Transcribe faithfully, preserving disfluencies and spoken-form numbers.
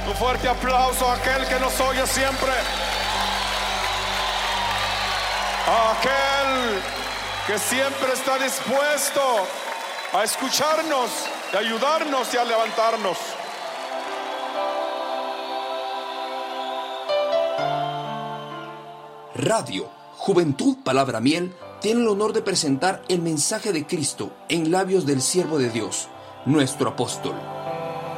Un fuerte aplauso a aquel que nos oye siempre. A aquel que siempre está dispuesto a escucharnos, a ayudarnos y a levantarnos. Radio Juventud Palabra Miel tiene el honor de presentar el mensaje de Cristo en labios del siervo de Dios, nuestro apóstol